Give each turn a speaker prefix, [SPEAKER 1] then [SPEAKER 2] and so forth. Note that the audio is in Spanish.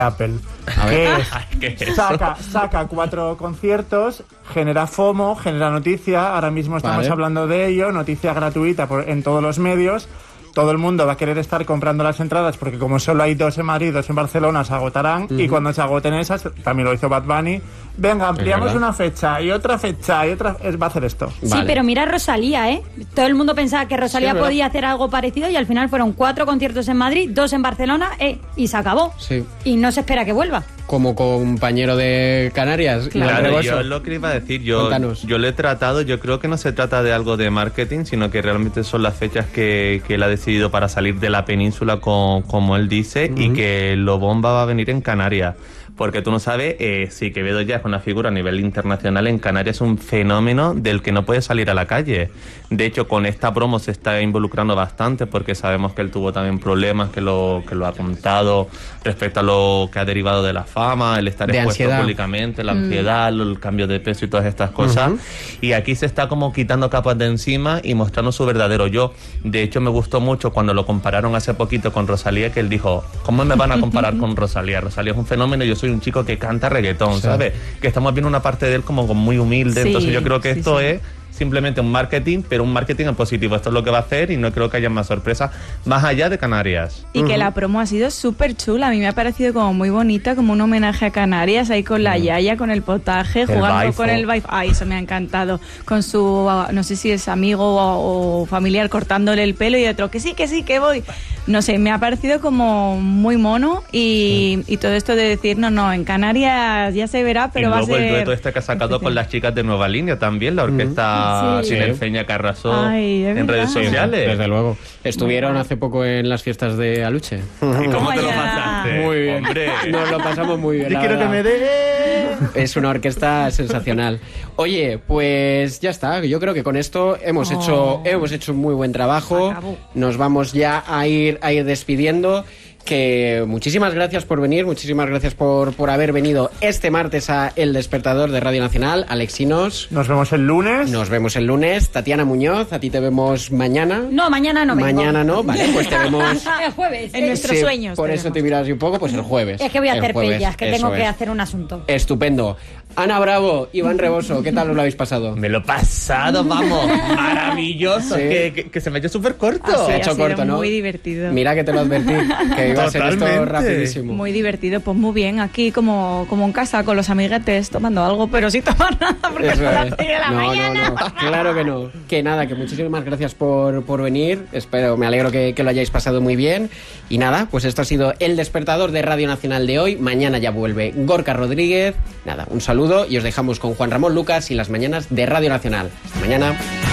[SPEAKER 1] Apple, que es, saca 4 conciertos, genera FOMO, genera noticia, ahora mismo estamos hablando de ello, noticia gratuita en todos los medios. Todo el mundo va a querer estar comprando las entradas porque como solo hay 2 en Madrid, 2 en Barcelona, se agotarán. Y cuando se agoten esas, también lo hizo Bad Bunny, venga, ampliamos una fecha y otra fecha y otra... va a hacer esto.
[SPEAKER 2] Sí, pero mira Rosalía, ¿eh? Todo el mundo pensaba que Rosalía podía hacer algo parecido y al final fueron 4 conciertos en Madrid, 2 en Barcelona, y se acabó.
[SPEAKER 3] Sí.
[SPEAKER 2] Y no se espera que vuelva.
[SPEAKER 3] Como compañero de Canarias.
[SPEAKER 4] Claro, yo lo que iba a decir, yo lo he tratado, yo creo que no se trata de algo de marketing, sino que realmente son las fechas que él ha decidido para salir de la península, como él dice, y que lo bomba va a venir en Canarias. Porque tú no sabes, sí, Quevedo ya es una figura a nivel internacional, en Canarias es un fenómeno del que no puede salir a la calle. De hecho, con esta promo se está involucrando bastante porque sabemos que él tuvo también problemas, que lo ha contado respecto a lo que ha derivado de la fama, el estar expuesto públicamente, la ansiedad, el cambio de peso y todas estas cosas. Y aquí se está como quitando capas de encima y mostrando su verdadero yo. De hecho, me gustó mucho cuando lo compararon hace poquito con Rosalía, que él dijo, ¿cómo me van a comparar con Rosalía? Rosalía es un fenómeno y yo soy un chico que canta reggaetón, ¿sabes? Que estamos viendo una parte de él como muy humilde, entonces yo creo que esto es simplemente un marketing, pero un marketing en positivo. Esto es lo que va a hacer y no creo que haya más sorpresas más allá de Canarias.
[SPEAKER 5] Y que la promo ha sido súper chula. A mí me ha parecido como muy bonita, como un homenaje a Canarias, ahí con la yaya, con el potaje, jugando con el baifo. Ay, eso me ha encantado. Con su, no sé si es amigo o familiar, cortándole el pelo y otro, que sí, que voy. No sé, me ha parecido como muy mono y todo esto de decir, no, en Canarias ya se verá, pero va a ser... Y
[SPEAKER 4] luego el dueto este que ha sacado con las chicas de Nueva Línea también, la orquesta Sinerfeña que arrasó en redes sociales.
[SPEAKER 3] Desde luego. Estuvieron hace poco en las fiestas de Aluche.
[SPEAKER 4] ¿Y cómo te lo pasaste?
[SPEAKER 3] Muy bien.
[SPEAKER 4] Hombre.
[SPEAKER 3] Nos lo pasamos muy bien.
[SPEAKER 1] Yo quiero que me dé...
[SPEAKER 3] Es una orquesta sensacional. Oye, pues ya está. Yo creo que con esto hemos hecho un muy buen trabajo. Nos vamos ya a ir despidiendo. Que muchísimas gracias por venir, muchísimas gracias por haber venido este martes a El Despertador de Radio Nacional. Alexinos.
[SPEAKER 1] Nos vemos el lunes.
[SPEAKER 3] Nos vemos el lunes. Tatiana Muñoz, a ti te vemos mañana.
[SPEAKER 2] No, mañana no vengo.
[SPEAKER 3] Mañana no, vale, pues te vemos...
[SPEAKER 2] El jueves.
[SPEAKER 5] En nuestros sueños.
[SPEAKER 3] Por eso te miras un poco, pues el jueves.
[SPEAKER 2] Es que voy a hacer pellas, que tengo que
[SPEAKER 3] es.
[SPEAKER 2] hacer un asunto.
[SPEAKER 3] Estupendo. Ana Bravo, Iván Reboso, ¿qué tal os lo habéis pasado?
[SPEAKER 4] Me lo he pasado, vamos, maravilloso, que se me ha hecho súper corto.
[SPEAKER 3] Se ha hecho corto, ¿no?
[SPEAKER 5] Muy divertido.
[SPEAKER 3] Mira que te lo advertí, que iba a ser esto rapidísimo.
[SPEAKER 5] Muy divertido, pues muy bien, aquí como en casa con los amiguetes tomando algo, pero sin tomar nada porque
[SPEAKER 3] Eso
[SPEAKER 5] son las
[SPEAKER 3] es.
[SPEAKER 5] 6 de la mañana.
[SPEAKER 3] No, claro que no. Que nada, que muchísimas gracias por venir. Espero, me alegro que lo hayáis pasado muy bien. Y nada, pues esto ha sido El Despertador de Radio Nacional de hoy. Mañana ya vuelve Gorka Rodríguez. Nada, un saludo y os dejamos con Juan Ramón Lucas y las mañanas de Radio Nacional. Hasta mañana.